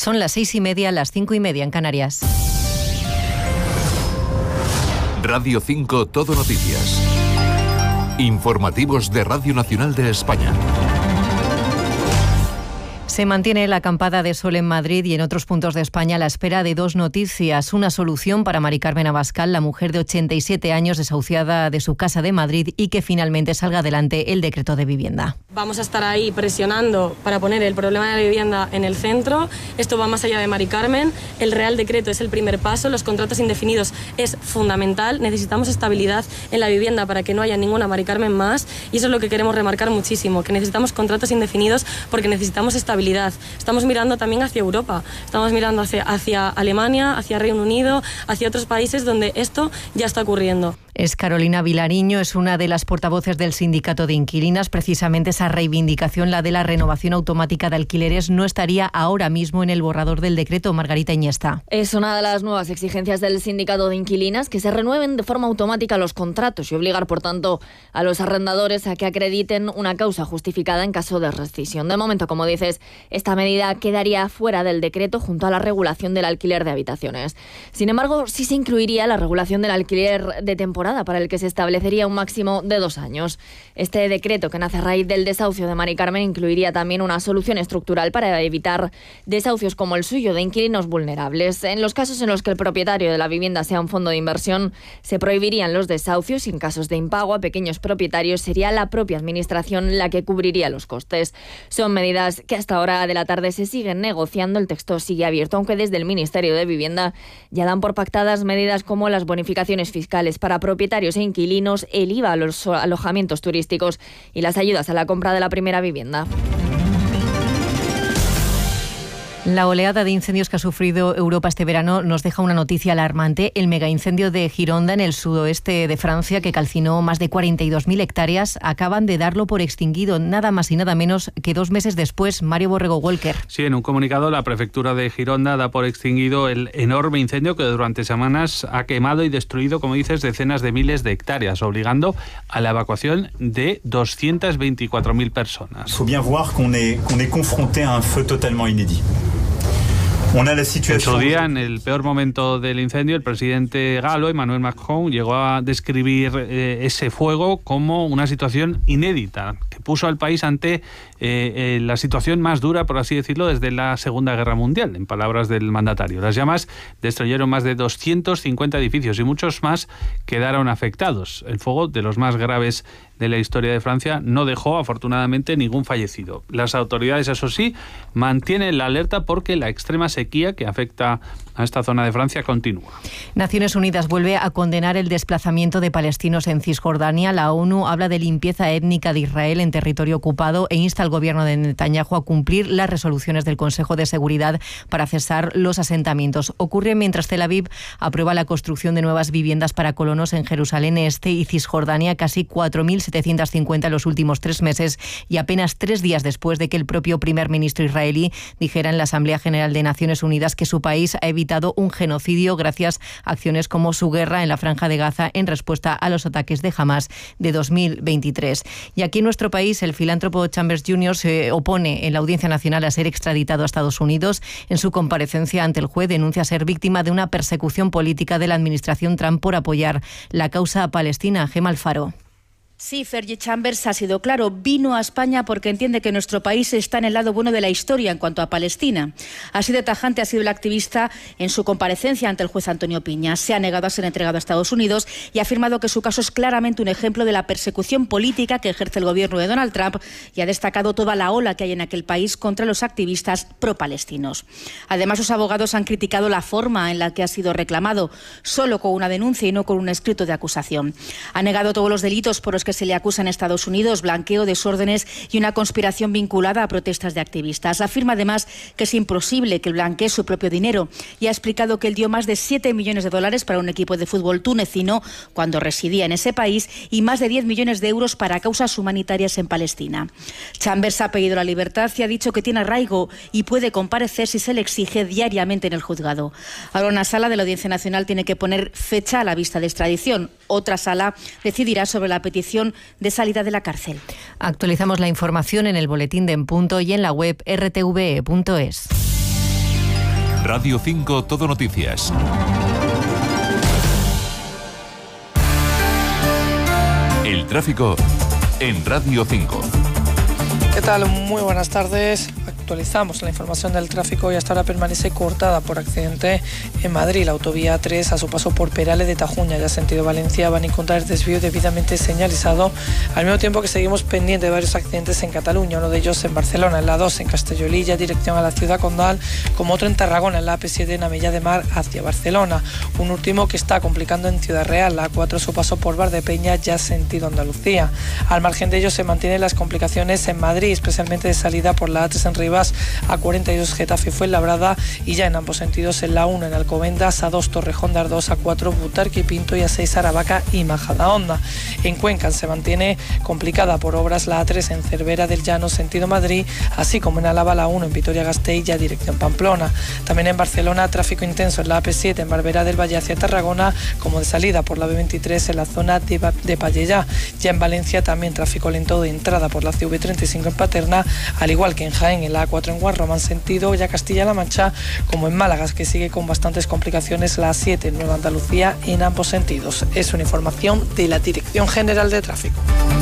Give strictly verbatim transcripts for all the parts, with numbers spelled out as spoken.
Son las seis y media, las cinco y media en Canarias. Radio cinco Todo Noticias. Informativos de Radio Nacional de España. Se mantiene la acampada de sol en Madrid y en otros puntos de España a la espera de dos noticias. Una solución para Mari Carmen Abascal, la mujer de ochenta y siete años desahuciada de su casa de Madrid, y que finalmente salga adelante el decreto de vivienda. Vamos a estar ahí presionando para poner el problema de la vivienda en el centro. Esto va más allá de Mari Carmen. El Real Decreto es el primer paso. Los contratos indefinidos es fundamental. Necesitamos estabilidad en la vivienda para que no haya ninguna Mari Carmen más. Y eso es lo que queremos remarcar muchísimo, que necesitamos contratos indefinidos porque necesitamos estabilidad. Estamos mirando también hacia Europa. Estamos mirando hacia, hacia Alemania, hacia Reino Unido, hacia otros países donde esto ya está ocurriendo. Es Carolina Vilariño, es una de las portavoces del sindicato de inquilinas. Precisamente esa reivindicación, la de la renovación automática de alquileres, no estaría ahora mismo en el borrador del decreto. Margarita Iniesta. Es una de las nuevas exigencias del sindicato de inquilinas, que se renueven de forma automática los contratos y obligar, por tanto, a los arrendadores a que acrediten una causa justificada en caso de rescisión. De momento, como dices, esta medida quedaría fuera del decreto junto a la regulación del alquiler de habitaciones. Sin embargo, sí se incluiría la regulación del alquiler de temporada, para el que se establecería un máximo de dos años. Este decreto, que nace a raíz del desahucio de Mari Carmen, incluiría también una solución estructural para evitar desahucios como el suyo de inquilinos vulnerables. En los casos en los que el propietario de la vivienda sea un fondo de inversión, se prohibirían los desahucios y en casos de impago a pequeños propietarios sería la propia administración la que cubriría los costes. Son medidas que hasta ahora de la tarde se siguen negociando. El texto sigue abierto, aunque desde el Ministerio de Vivienda ya dan por pactadas medidas como las bonificaciones fiscales para propietarios e inquilinos, el I V A a los alojamientos turísticos y las ayudas a la compra de la primera vivienda. La oleada de incendios que ha sufrido Europa este verano nos deja una noticia alarmante. El megaincendio de Gironda, en el sudoeste de Francia, que calcinó más de cuarenta y dos mil hectáreas, acaban de darlo por extinguido, nada más y nada menos que dos meses después. Mario Borrego Walker. Sí, en un comunicado, la prefectura de Gironda da por extinguido el enorme incendio que durante semanas ha quemado y destruido, como dices, decenas de miles de hectáreas, obligando a la evacuación de doscientas veinticuatro mil personas. Il faut bien voir qu'on est, qu'on est confronté a un feu totalement inédit. En su día, en el peor momento del incendio, el presidente galo, Emmanuel Macron, llegó a describir eh, ese fuego como una situación inédita, que puso al país ante eh, eh, la situación más dura, por así decirlo, desde la Segunda Guerra Mundial, en palabras del mandatario. Las llamas destruyeron más de doscientos cincuenta edificios y muchos más quedaron afectados. El fuego, de los más graves de la historia de Francia, no dejó afortunadamente ningún fallecido. Las autoridades, eso sí, mantienen la alerta porque la extrema sequía que afecta a esta zona de Francia continúa. Naciones Unidas vuelve a condenar el desplazamiento de palestinos en Cisjordania. La ONU habla de limpieza étnica de Israel en territorio ocupado e insta al gobierno de Netanyahu a cumplir las resoluciones del Consejo de Seguridad para cesar los asentamientos. Ocurre mientras Tel Aviv aprueba la construcción de nuevas viviendas para colonos en Jerusalén Este y Cisjordania, casi cuatro mil setecientos cincuenta en los últimos tres meses y apenas tres días después de que el propio primer ministro israelí dijera en la Asamblea General de Naciones Unidas que su país ha evitado un genocidio gracias a acciones como su guerra en la Franja de Gaza en respuesta a los ataques de Hamas de dos mil veintitrés. Y aquí en nuestro país, el filántropo Chambers junior se opone en la Audiencia Nacional a ser extraditado a Estados Unidos. En su comparecencia ante el juez denuncia ser víctima de una persecución política de la administración Trump por apoyar la causa palestina. Gemma Alfaro. Sí, Fergie Chambers ha sido claro, vino a España porque entiende que nuestro país está en el lado bueno de la historia en cuanto a Palestina. Así de tajante ha sido el activista en su comparecencia ante el juez Antonio Piña. Se ha negado a ser entregado a Estados Unidos y ha afirmado que su caso es claramente un ejemplo de la persecución política que ejerce el gobierno de Donald Trump y ha destacado toda la ola que hay en aquel país contra los activistas pro-palestinos. Además, sus abogados han criticado la forma en la que ha sido reclamado, solo con una denuncia y no con un escrito de acusación. Ha negado todos los delitos por los que se le acusa en Estados Unidos, blanqueo, desórdenes y una conspiración vinculada a protestas de activistas. Afirma además que es imposible que blanquee su propio dinero y ha explicado que él dio más de siete millones de dólares para un equipo de fútbol tunecino cuando residía en ese país y más de diez millones de euros para causas humanitarias en Palestina. Chambers ha pedido la libertad y ha dicho que tiene arraigo y puede comparecer si se le exige diariamente en el juzgado. Ahora una sala de la Audiencia Nacional tiene que poner fecha a la vista de extradición. Otra sala decidirá sobre la petición de salida de la cárcel. Actualizamos la información en el boletín de En Punto y en la web r t v e punto es. Radio cinco Todo Noticias. El tráfico en Radio cinco. ¿Qué tal? Muy buenas tardes. Actualizamos la información del tráfico y hasta ahora permanece cortada por accidente en Madrid. La autovía A tres a su paso por Perales de Tajuña, ya sentido Valencia, van a encontrar desvío debidamente señalizado, al mismo tiempo que seguimos pendientes de varios accidentes en Cataluña, uno de ellos en Barcelona, en la dos en Castellolilla, dirección a la ciudad condal, como otro en Tarragona, en la A P siete en Amellá de Mar hacia Barcelona. Un último que está complicando en Ciudad Real, la A cuatro a su paso por Valdepeñas, ya sentido Andalucía. Al margen de ello se mantienen las complicaciones en Madrid, especialmente de salida por la A tres en Rivas, A cuarenta y dos Getafe Fuenlabrada, y ya en ambos sentidos en la uno en Alcobendas, A dos Torrejón de Ardoz, A cuatro Butarque y Pinto y A seis Aravaca y Majadahonda. En Cuenca se mantiene complicada por obras la A tres en Cervera del Llano sentido Madrid, así como en Álava la uno en Vitoria-Gasteiz ya dirección Pamplona. También en Barcelona tráfico intenso en la A P siete en Barberá del Valle hacia Tarragona, como de salida por la B veintitrés en la zona de, de Pallellá. Ya en Valencia también tráfico lento de entrada por la C V treinta y cinco en Paterna, al igual que en Jaén en la A cuatro en Guarromán sentido ya Castilla-La Mancha, como en Málaga, que sigue con bastantes complicaciones la A siete en Nueva Andalucía en ambos sentidos. Es una información de la Dirección General de Tráfico.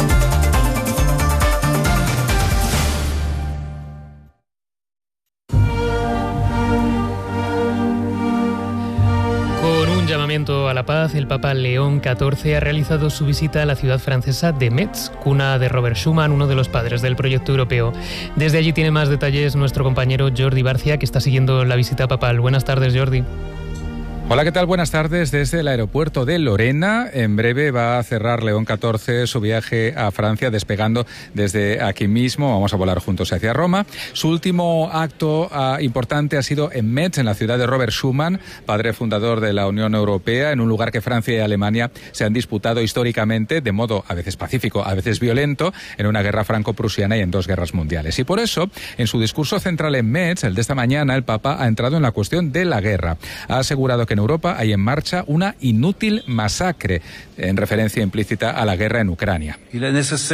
Llamamiento a la paz, el Papa León catorce ha realizado su visita a la ciudad francesa de Metz, cuna de Robert Schuman, uno de los padres del proyecto europeo. Desde allí tiene más detalles nuestro compañero Jordi Barcia, que está siguiendo la visita papal. Buenas tardes, Jordi. Hola, ¿qué tal? Buenas tardes desde el aeropuerto de Lorena. En breve va a cerrar León catorce su viaje a Francia, despegando desde aquí mismo. Vamos a volar juntos hacia Roma. Su último acto uh, importante ha sido en Metz, en la ciudad de Robert Schuman, padre fundador de la Unión Europea, en un lugar que Francia y Alemania se han disputado históricamente de modo a veces pacífico, a veces violento, en una guerra franco-prusiana y en dos guerras mundiales. Y por eso, en su discurso central en Metz, el de esta mañana, el Papa ha entrado en la cuestión de la guerra. Ha asegurado que en Europa hay en marcha una inútil masacre, en referencia implícita a la guerra en Ucrania. Y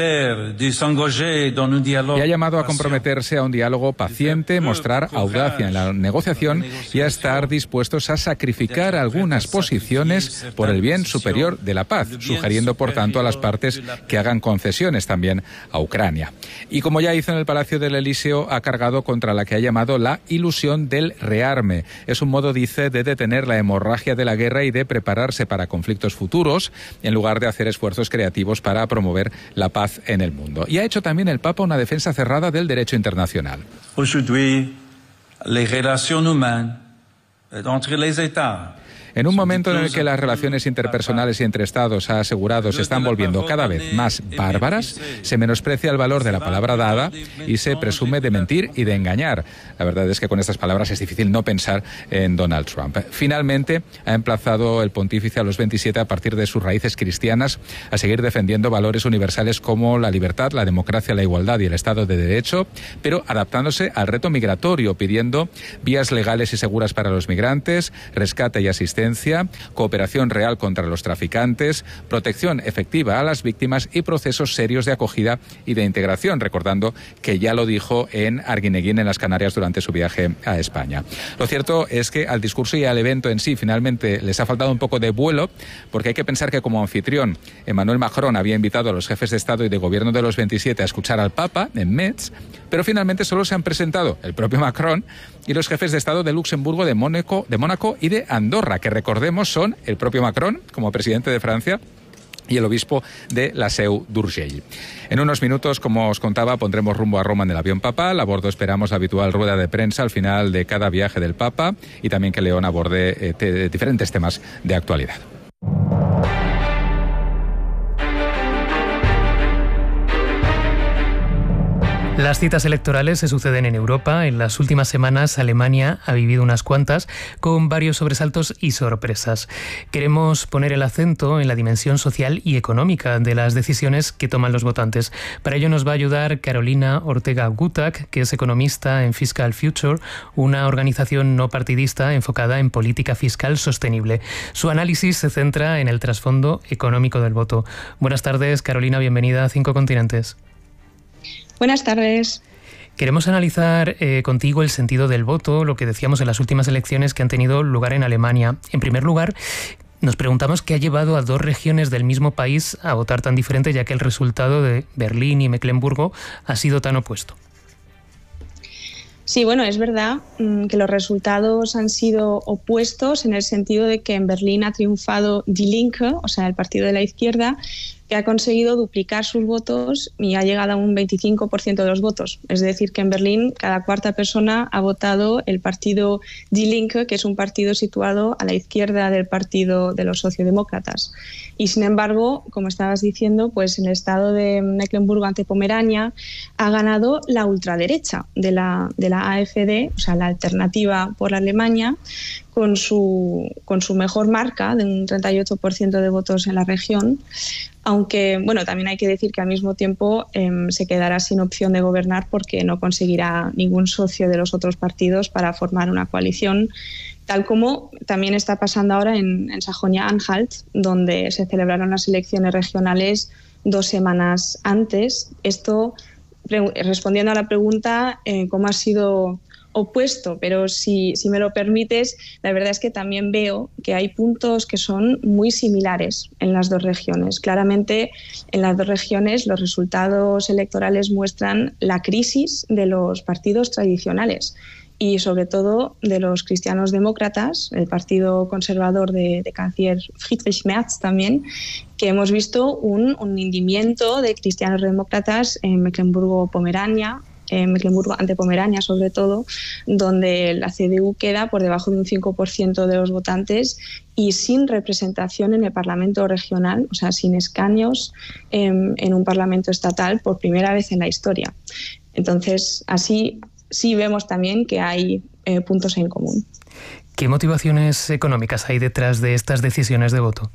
ha llamado a comprometerse a un diálogo paciente, mostrar audacia en la negociación y a estar dispuestos a sacrificar algunas posiciones por el bien superior de la paz, sugiriendo por tanto a las partes que hagan concesiones también a Ucrania. Y como ya hizo en el Palacio del Elíseo, ha cargado contra la que ha llamado la ilusión del rearme. Es un modo, dice, de detener la hemorragia de la guerra y de prepararse para conflictos futuros, en lugar de hacer esfuerzos creativos para promover la paz en el mundo. Y ha hecho también el Papa una defensa cerrada del derecho internacional. Aujourd'hui, les relations humaines entre les États. En un momento en el que las relaciones interpersonales y entre Estados, ha asegurado, se están volviendo cada vez más bárbaras, se menosprecia el valor de la palabra dada y se presume de mentir y de engañar. La verdad es que con estas palabras es difícil no pensar en Donald Trump. Finalmente, ha emplazado el pontífice a los veintisiete, a partir de sus raíces cristianas, a seguir defendiendo valores universales como la libertad, la democracia, la igualdad y el Estado de Derecho, pero adaptándose al reto migratorio, pidiendo vías legales y seguras para los migrantes, rescate y asistencia, cooperación real contra los traficantes, protección efectiva a las víctimas y procesos serios de acogida y de integración, recordando que ya lo dijo en Arguineguín, en las Canarias, durante su viaje a España. Lo cierto es que al discurso y al evento en sí finalmente les ha faltado un poco de vuelo, porque hay que pensar que como anfitrión Emmanuel Macron había invitado a los jefes de Estado y de Gobierno de los veintisiete a escuchar al Papa en Metz, pero finalmente solo se han presentado el propio Macron y los jefes de Estado de Luxemburgo, de Mónaco, de Mónaco y de Andorra, que recordemos son el propio Macron como presidente de Francia y el obispo de la Seu d'Urgell. En unos minutos, como os contaba, pondremos rumbo a Roma en el avión papal. A bordo esperamos la habitual rueda de prensa al final de cada viaje del Papa y también que León aborde eh, te, diferentes temas de actualidad. Las citas electorales se suceden en Europa. En las últimas semanas Alemania ha vivido unas cuantas, con varios sobresaltos y sorpresas. Queremos poner el acento en la dimensión social y económica de las decisiones que toman los votantes. Para ello nos va a ayudar Carolina Ortega Gutak, que es economista en Fiscal Future, una organización no partidista enfocada en política fiscal sostenible. Su análisis se centra en el trasfondo económico del voto. Buenas tardes, Carolina, bienvenida a Cinco Continentes. Buenas tardes. Queremos analizar eh, contigo el sentido del voto, lo que decíamos en las últimas elecciones que han tenido lugar en Alemania. En primer lugar, nos preguntamos qué ha llevado a dos regiones del mismo país a votar tan diferente, ya que el resultado de Berlín y Mecklemburgo ha sido tan opuesto. Sí, bueno, es verdad que los resultados han sido opuestos en el sentido de que en Berlín ha triunfado Die Linke, o sea, el partido de la izquierda, que ha conseguido duplicar sus votos y ha llegado a un veinticinco por ciento de los votos. Es decir, que en Berlín cada cuarta persona ha votado el partido Die Linke, que es un partido situado a la izquierda del partido de los socialdemócratas. Y sin embargo, como estabas diciendo, pues en el estado de Mecklemburgo ante Pomerania ha ganado la ultraderecha de la, de la A F D, o sea, la Alternativa por Alemania, con su, con su mejor marca de un treinta y ocho por ciento de votos en la región. Aunque, bueno, también hay que decir que al mismo tiempo eh, se quedará sin opción de gobernar porque no conseguirá ningún socio de los otros partidos para formar una coalición, tal como también está pasando ahora en, en Sajonia-Anhalt, donde se celebraron las elecciones regionales dos semanas antes. Esto respondiendo a la pregunta, eh, ¿cómo ha sido opuesto? Pero si, si me lo permites, la verdad es que también veo que hay puntos que son muy similares en las dos regiones. Claramente, en las dos regiones los resultados electorales muestran la crisis de los partidos tradicionales y sobre todo de los cristianos demócratas, el partido conservador de, de canciller Friedrich Merz también, que hemos visto un, un hundimiento de cristianos demócratas en Mecklemburgo-Pomerania, en Mecklemburgo ante Pomerania sobre todo, donde la C D U queda por debajo de un cinco por ciento de los votantes y sin representación en el Parlamento regional, o sea, sin escaños en, en un Parlamento estatal por primera vez en la historia. Entonces, así sí vemos también que hay eh, puntos en común. ¿Qué motivaciones económicas hay detrás de estas decisiones de voto?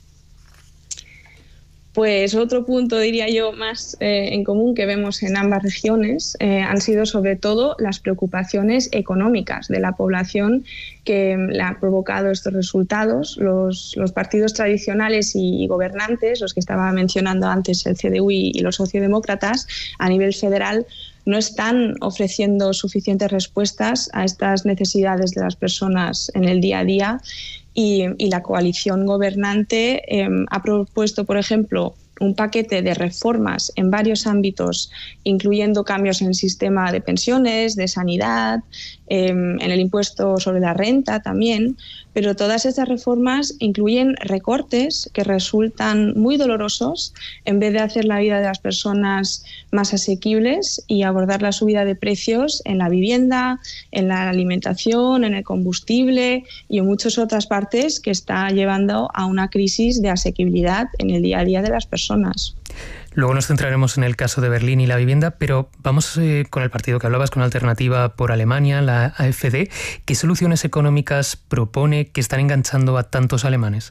Pues otro punto, diría yo, más eh, en común que vemos en ambas regiones eh, han sido sobre todo las preocupaciones económicas de la población que le han provocado estos resultados. Los, los partidos tradicionales y, y gobernantes, los que estaba mencionando antes, el C D U y, y los socialdemócratas, a nivel federal, no están ofreciendo suficientes respuestas a estas necesidades de las personas en el día a día. Y, y la coalición gobernante eh, ha propuesto, por ejemplo, un paquete de reformas en varios ámbitos, incluyendo cambios en el sistema de pensiones, de sanidad, eh, en el impuesto sobre la renta también, pero todas estas reformas incluyen recortes que resultan muy dolorosos en vez de hacer la vida de las personas más asequibles y abordar la subida de precios en la vivienda, en la alimentación, en el combustible y en muchas otras partes que está llevando a una crisis de asequibilidad en el día a día de las personas. Luego nos centraremos en el caso de Berlín y la vivienda, pero vamos eh, con el partido que hablabas, con Alternativa por Alemania, la A F D. ¿Qué soluciones económicas propone que están enganchando a tantos alemanes?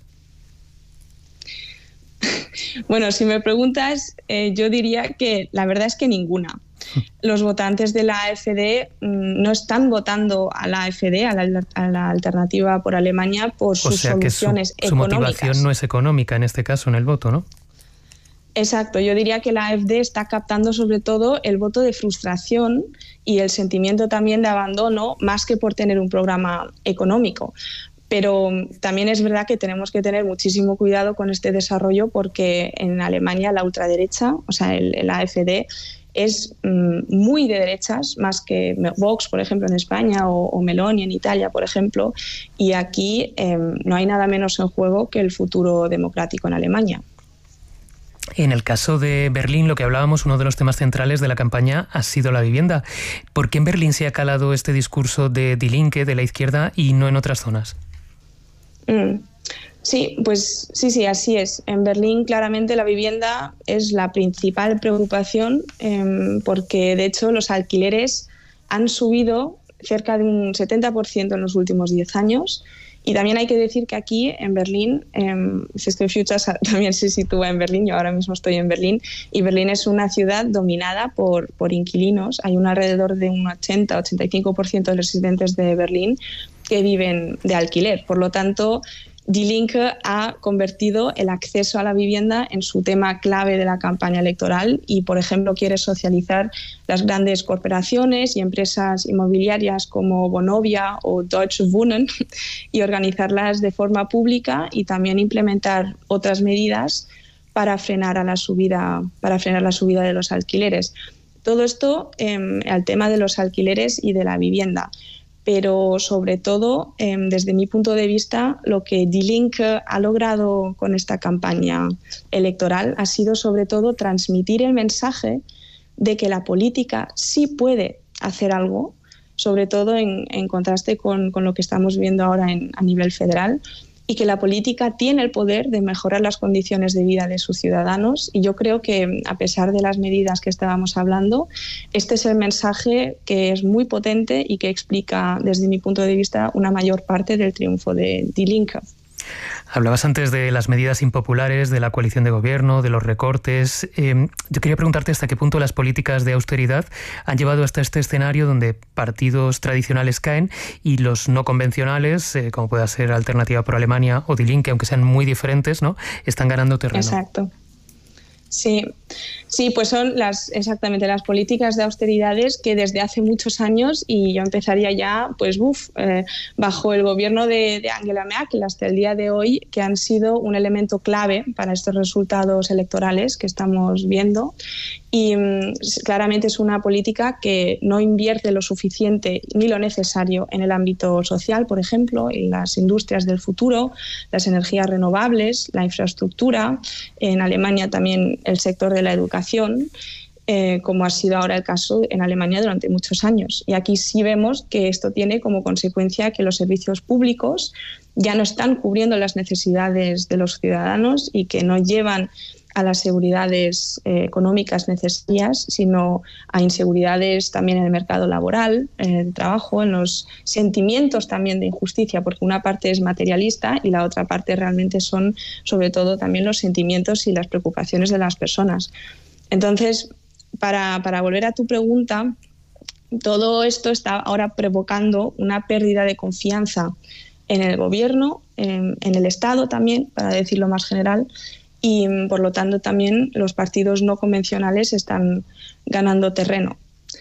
Bueno, si me preguntas, eh, yo diría que la verdad es que ninguna. Los votantes de la A F D mmm, no están votando a la A F D, a la, a la Alternativa por Alemania, por sus o sea soluciones que su, económicas. Su motivación no es económica en este caso, en el voto, ¿no? Exacto, yo diría que la A F D está captando sobre todo el voto de frustración y el sentimiento también de abandono, más que por tener un programa económico. Pero también es verdad que tenemos que tener muchísimo cuidado con este desarrollo porque en Alemania la ultraderecha, o sea, el, el A F D, es mm, muy de derechas, más que Vox, por ejemplo, en España, o, o Meloni en Italia, por ejemplo, y aquí eh, no hay nada menos en juego que el futuro democrático en Alemania. En el caso de Berlín, lo que hablábamos, uno de los temas centrales de la campaña ha sido la vivienda. ¿Por qué en Berlín se ha calado este discurso de Die Linke, de la izquierda, y no en otras zonas? Mm. Sí, pues sí, sí, así es. En Berlín claramente la vivienda es la principal preocupación eh, porque de hecho los alquileres han subido cerca de un setenta por ciento en los últimos diez años. Y también hay que decir que aquí en Berlín, eh, System Futures también se sitúa en Berlín, yo ahora mismo estoy en Berlín, y Berlín es una ciudad dominada por, por inquilinos. Hay un alrededor de un ochenta a ochenta y cinco por ciento de los residentes de Berlín que viven de alquiler. Por lo tanto, Die Linke ha convertido el acceso a la vivienda en su tema clave de la campaña electoral y, por ejemplo, quiere socializar las grandes corporaciones y empresas inmobiliarias como Vonovia o Deutsche Wohnen y organizarlas de forma pública y también implementar otras medidas para frenar a la subida, para frenar la subida de los alquileres. Todo esto eh, al tema de los alquileres y de la vivienda. Pero sobre todo, eh, desde mi punto de vista, lo que Die Linke ha logrado con esta campaña electoral ha sido sobre todo transmitir el mensaje de que la política sí puede hacer algo, sobre todo en, en contraste con, con lo que estamos viendo ahora en, a nivel federal, y que la política tiene el poder de mejorar las condiciones de vida de sus ciudadanos. Y yo creo que, a pesar de las medidas que estábamos hablando, este es el mensaje que es muy potente y que explica, desde mi punto de vista, una mayor parte del triunfo de Die Linke. Hablabas antes de las medidas impopulares, de la coalición de gobierno, de los recortes. Eh, yo quería preguntarte hasta qué punto las políticas de austeridad han llevado hasta este escenario donde partidos tradicionales caen y los no convencionales, eh, como pueda ser Alternativa por Alemania o Die Linke, aunque sean muy diferentes, ¿no?, están ganando terreno. Exacto. Sí, sí, pues son las exactamente las políticas de austeridades que desde hace muchos años, y yo empezaría ya, pues, uf, eh, bajo el gobierno de, de Angela Merkel hasta el día de hoy, que han sido un elemento clave para estos resultados electorales que estamos viendo. Y um, claramente es una política que no invierte lo suficiente ni lo necesario en el ámbito social, por ejemplo, en las industrias del futuro, las energías renovables, la infraestructura. En Alemania también el sector de la educación, eh, como ha sido ahora el caso en Alemania durante muchos años. Y aquí sí vemos que esto tiene como consecuencia que los servicios públicos ya no están cubriendo las necesidades de los ciudadanos y que no llevan a las seguridades eh, económicas necesarias, sino a inseguridades también en el mercado laboral, en el trabajo, en los sentimientos también de injusticia, porque una parte es materialista y la otra parte realmente son, sobre todo, también los sentimientos y las preocupaciones de las personas. Entonces, para, para volver a tu pregunta, todo esto está ahora provocando una pérdida de confianza en el gobierno, en, en el Estado también, para decirlo más general, y por lo tanto también los partidos no convencionales están ganando terreno.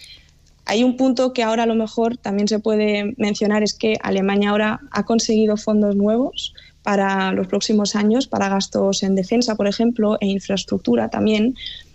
Hay un punto que ahora a lo mejor también se puede mencionar, es que Alemania ahora ha conseguido fondos nuevos para los próximos años, para gastos en defensa, por ejemplo, e infraestructura también,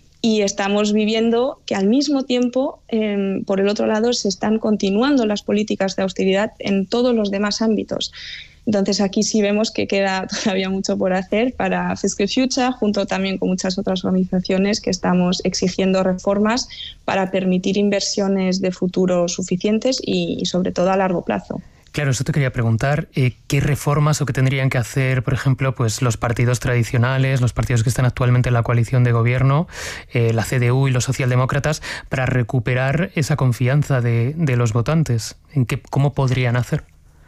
y estamos viviendo que al mismo tiempo, eh, por el otro lado, se están continuando las políticas de austeridad en todos los demás ámbitos. Entonces aquí sí vemos que queda todavía mucho por hacer para Fiscal Future, junto también con muchas otras organizaciones que estamos exigiendo reformas para permitir inversiones de futuro suficientes y, y sobre todo a largo plazo. Claro, eso te quería preguntar, eh, ¿qué reformas o qué tendrían que hacer, por ejemplo, pues los partidos tradicionales, los partidos que están actualmente en la coalición de gobierno, eh, la C D U y los socialdemócratas, para recuperar esa confianza de, de los votantes? ¿En qué, cómo podrían hacer?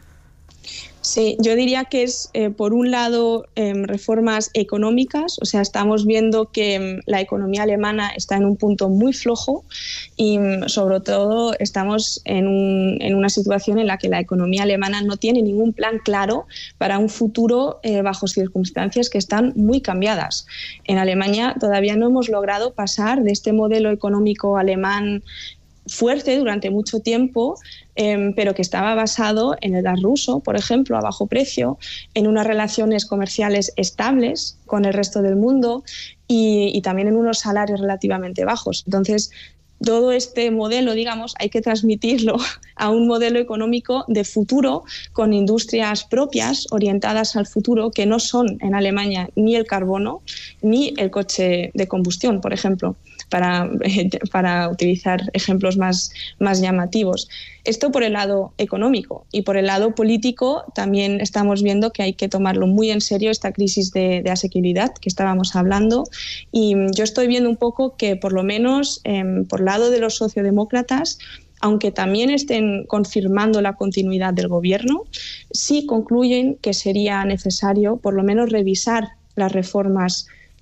Sí, yo diría que es, eh, por un lado, eh, reformas económicas. O sea, estamos viendo que eh, la economía alemana está en un punto muy flojo y, sobre todo, estamos en, un, en una situación en la que la economía alemana no tiene ningún plan claro para un futuro eh, bajo circunstancias que están muy cambiadas. En Alemania todavía no hemos logrado pasar de este modelo económico alemán fuerte durante mucho tiempo, eh, pero que estaba basado en el gas ruso, por ejemplo, a bajo precio, en unas relaciones comerciales estables con el resto del mundo y, y también en unos salarios relativamente bajos. Entonces, todo este modelo, digamos, hay que transmitirlo a un modelo económico de futuro con industrias propias orientadas al futuro, que no son en Alemania ni el carbono ni el coche de combustión, por ejemplo, para, para utilizar ejemplos más, más llamativos. Esto por el lado económico, y por el lado político también estamos viendo que hay que tomarlo muy en serio, esta crisis de, de asequibilidad que estábamos hablando, y yo estoy viendo un poco que por lo menos eh, por el lado de los sociodemócratas, aunque también estén confirmando la continuidad del gobierno, sí concluyen que sería necesario por lo menos revisar las reformas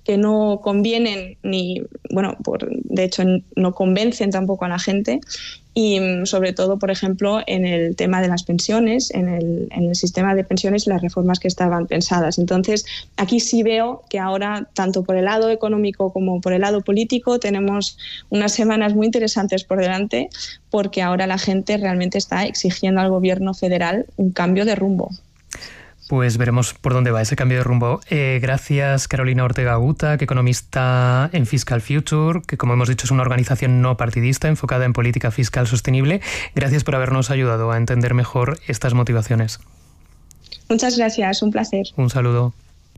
que no convienen ni, bueno, por, de hecho no convencen tampoco a la gente. Y sobre todo, por ejemplo, en el tema de las pensiones, en el, en el sistema de pensiones, las reformas que estaban pensadas. Entonces, aquí sí veo que ahora, tanto por el lado económico como por el lado político, tenemos unas semanas muy interesantes por delante, porque ahora la gente realmente está exigiendo al gobierno federal un cambio de rumbo. Pues veremos por dónde va ese cambio de rumbo. Eh, gracias, Carolina Ortega Uta, que economista en Fiscal Future, que como hemos dicho es una organización no partidista enfocada en política fiscal sostenible. Gracias por habernos ayudado a entender mejor estas motivaciones. Muchas gracias, un placer. Un saludo.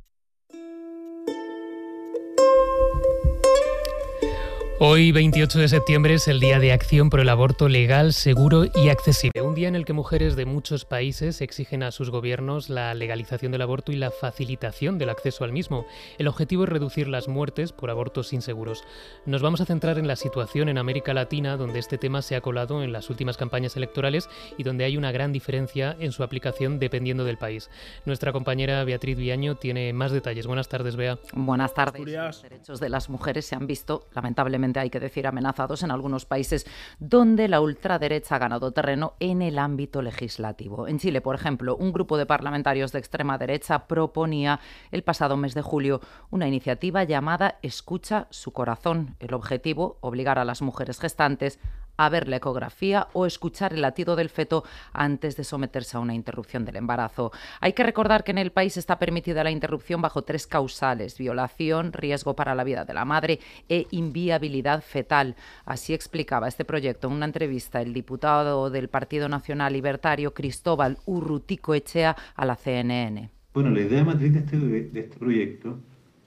Hoy, veintiocho de septiembre, es el Día de Acción por el Aborto Legal, Seguro y Accesible. Un día en el que mujeres de muchos países exigen a sus gobiernos la legalización del aborto y la facilitación del acceso al mismo. El objetivo es reducir las muertes por abortos inseguros. Nos vamos a centrar en la situación en América Latina, donde este tema se ha colado en las últimas campañas electorales y donde hay una gran diferencia en su aplicación dependiendo del país. Nuestra compañera Beatriz Viaño tiene más detalles. Buenas tardes, Bea. Buenas tardes. Los derechos de las mujeres se han visto, lamentablemente, hay que decir, amenazados en algunos países donde la ultraderecha ha ganado terreno en el ámbito legislativo. En Chile, por ejemplo, un grupo de parlamentarios de extrema derecha proponía el pasado mes de julio una iniciativa llamada Escucha su corazón. El objetivo, obligar a las mujeres gestantes a ver la ecografía o escuchar el latido del feto antes de someterse a una interrupción del embarazo. Hay que recordar que en el país está permitida la interrupción bajo tres causales: violación, riesgo para la vida de la madre e inviabilidad fetal. Así explicaba este proyecto en una entrevista el diputado del Partido Nacional Libertario Cristóbal Urruticoechea a la C N N. Bueno, la idea matriz de este, de este proyecto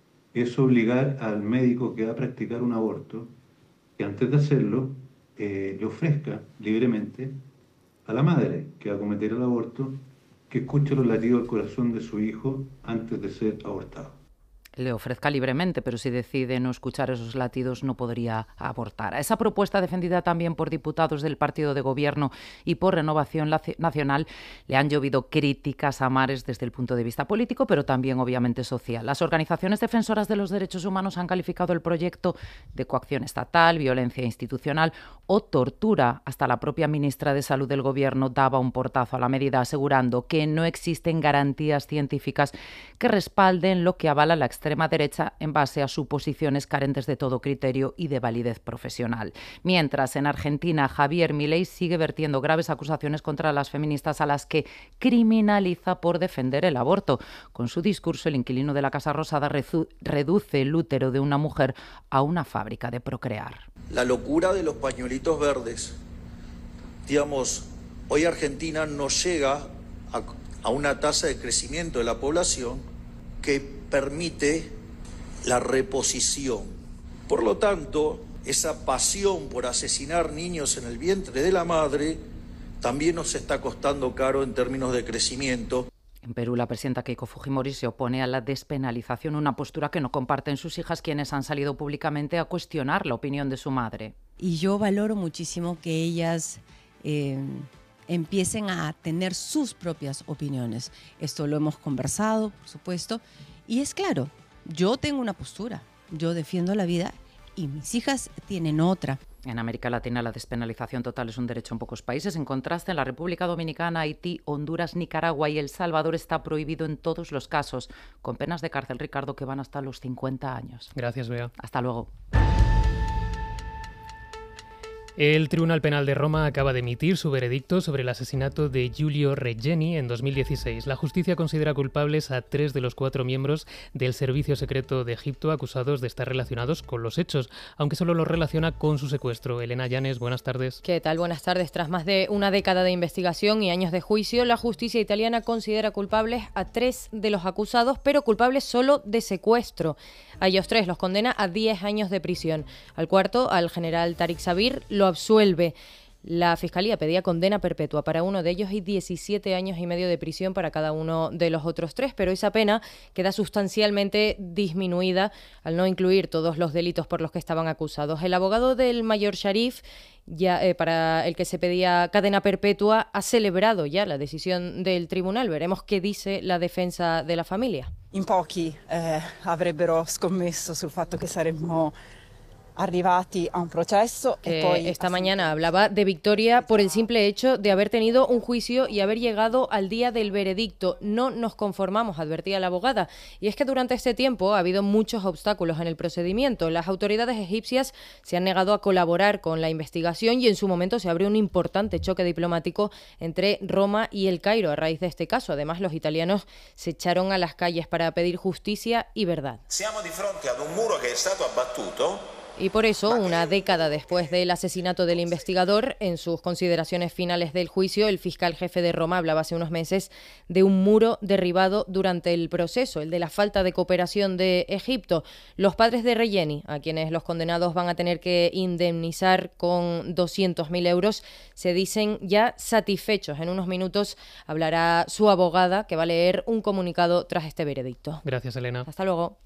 es obligar al médico que va a practicar un aborto que antes de hacerlo Eh, le ofrezca libremente a la madre que va a cometer el aborto que escuche los latidos del corazón de su hijo antes de ser abortado. Le ofrezca libremente, pero si decide no escuchar esos latidos no podría abortar. A esa propuesta, defendida también por diputados del partido de gobierno y por Renovación Nacional, le han llovido críticas a mares desde el punto de vista político, pero también obviamente social. Las organizaciones defensoras de los derechos humanos han calificado el proyecto de coacción estatal, violencia institucional o tortura. Hasta la propia ministra de Salud del gobierno daba un portazo a la medida, asegurando que no existen garantías científicas que respalden lo que avala la extrema derecha en base a suposiciones carentes de todo criterio y de validez profesional. Mientras, en Argentina, Javier Milei sigue vertiendo graves acusaciones contra las feministas a las que criminaliza por defender el aborto. Con su discurso, el inquilino de la Casa Rosada reduce el útero de una mujer a una fábrica de procrear. La locura de los pañuelitos verdes. Digamos, hoy Argentina no llega a, a una tasa de crecimiento de la población que permite la reposición. Por lo tanto, esa pasión por asesinar niños en el vientre de la madre también nos está costando caro en términos de crecimiento. En Perú, la presidenta Keiko Fujimori se opone a la despenalización, una postura que no comparten sus hijas, quienes han salido públicamente a cuestionar la opinión de su madre. Y yo valoro muchísimo que ellas eh, empiecen a tener sus propias opiniones. Esto lo hemos conversado, por supuesto. Y es claro, yo tengo una postura, yo defiendo la vida y mis hijas tienen otra. En América Latina la despenalización total es un derecho en pocos países. En contraste, en la República Dominicana, Haití, Honduras, Nicaragua y El Salvador está prohibido en todos los casos, con penas de cárcel, Ricardo, que van hasta los cincuenta años. Gracias, Bea. Hasta luego. El Tribunal Penal de Roma acaba de emitir su veredicto sobre el asesinato de Giulio Regeni en dos mil dieciséis. La justicia considera culpables a tres de los cuatro miembros del Servicio Secreto de Egipto acusados de estar relacionados con los hechos, aunque solo los relaciona con su secuestro. Elena Llanes, buenas tardes. ¿Qué tal? Buenas tardes. Tras más de una década de investigación y años de juicio, la justicia italiana considera culpables a tres de los acusados, pero culpables solo de secuestro. A ellos tres los condena a diez años de prisión. Al cuarto, al general Tariq Sabir, lo absuelve. La Fiscalía pedía condena perpetua para uno de ellos y diecisiete años y medio de prisión para cada uno de los otros tres, pero esa pena queda sustancialmente disminuida al no incluir todos los delitos por los que estaban acusados. El abogado del mayor Sharif, ya eh, para el que se pedía cadena perpetua, ha celebrado ya la decisión del tribunal. Veremos qué dice la defensa de la familia. in pochi eh, avrebbero scommesso sul fatto che saremmo arrivati a un proceso. Que esta mañana hablaba de victoria por el simple hecho de haber tenido un juicio y haber llegado al día del veredicto. No nos conformamos, advertía la abogada. Y es que durante este tiempo ha habido muchos obstáculos en el procedimiento. Las autoridades egipcias se han negado a colaborar con la investigación y en su momento se abrió un importante choque diplomático entre Roma y El Cairo a raíz de este caso. Además, los italianos se echaron a las calles para pedir justicia y verdad. Siamo di fronte ad un muro che è stato abbattuto. Y por eso, una década después del asesinato del investigador, en sus consideraciones finales del juicio, el fiscal jefe de Roma hablaba hace unos meses de un muro derribado durante el proceso, el de la falta de cooperación de Egipto. Los padres de Regeni, a quienes los condenados van a tener que indemnizar con doscientos mil euros, se dicen ya satisfechos. En unos minutos hablará su abogada, que va a leer un comunicado tras este veredicto. Gracias, Elena. Hasta luego.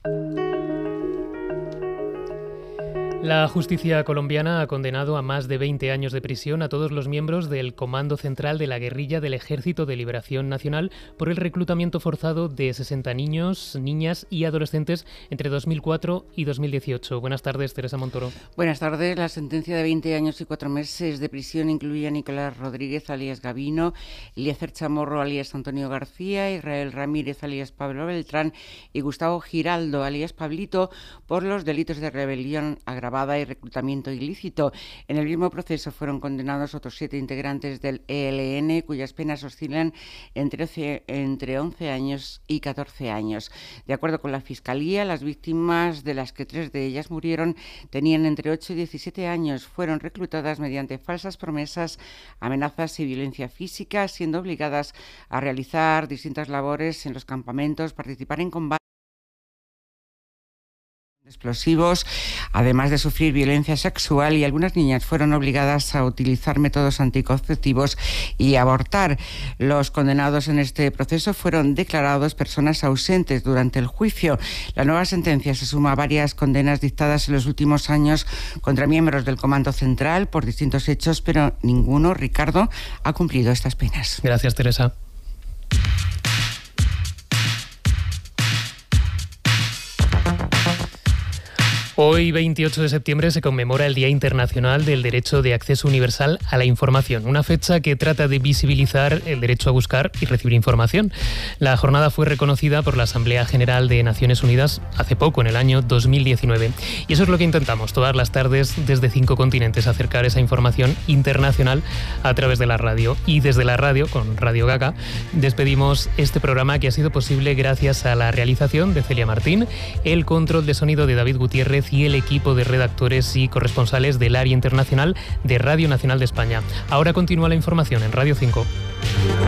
La justicia colombiana ha condenado a más de veinte años de prisión a todos los miembros del Comando Central de la Guerrilla del Ejército de Liberación Nacional por el reclutamiento forzado de sesenta niños, niñas y adolescentes entre dos mil cuatro y dos mil dieciocho. Buenas tardes, Teresa Montoro. Buenas tardes. La sentencia de veinte años y cuatro meses de prisión incluye a Nicolás Rodríguez, alias Gavino, Eliezer Chamorro, alias Antonio García, Israel Ramírez, alias Pablo Beltrán, y Gustavo Giraldo, alias Pablito, por los delitos de rebelión agravada y reclutamiento ilícito. En el mismo proceso fueron condenados otros siete integrantes del E L N, cuyas penas oscilan entre, entre once años y catorce años. De acuerdo con la Fiscalía, las víctimas, de las que tres de ellas murieron, tenían entre ocho y diecisiete años. Fueron reclutadas mediante falsas promesas, amenazas y violencia física, siendo obligadas a realizar distintas labores en los campamentos, participar en combate explosivos, además de sufrir violencia sexual, y algunas niñas fueron obligadas a utilizar métodos anticonceptivos y abortar. Los condenados en este proceso fueron declarados personas ausentes durante el juicio. La nueva sentencia se suma a varias condenas dictadas en los últimos años contra miembros del Comando Central por distintos hechos, pero ninguno, Ricardo, ha cumplido estas penas. Gracias, Teresa. Hoy, veintiocho de septiembre, se conmemora el Día Internacional del Derecho de Acceso Universal a la Información, una fecha que trata de visibilizar el derecho a buscar y recibir información. La jornada fue reconocida por la Asamblea General de Naciones Unidas hace poco, en el año dos mil diecinueve. Y eso es lo que intentamos todas las tardes desde cinco continentes, acercar esa información internacional a través de la radio. Y desde la radio, con Radio Gaga, despedimos este programa, que ha sido posible gracias a la realización de Celia Martín, el control de sonido de David Gutiérrez y el equipo de redactores y corresponsales del área internacional de Radio Nacional de España. Ahora continúa la información en Radio cinco.